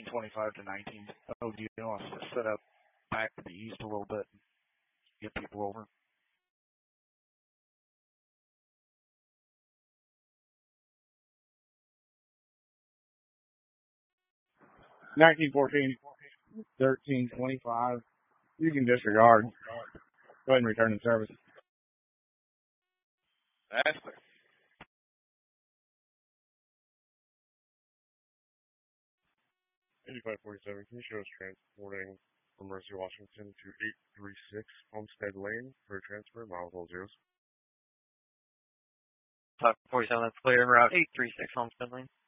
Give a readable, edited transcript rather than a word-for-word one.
1825 to 19. Oh, do you want us to set up back to the east a little bit and get people over? 1914, 1325. You can disregard. Go ahead and return to service. That's clear. 8547, can you show us transporting from Mercy, Washington to 836 Homestead Lane for a transfer, miles all zeros? 47, that's clear. Route 836 Homestead Lane.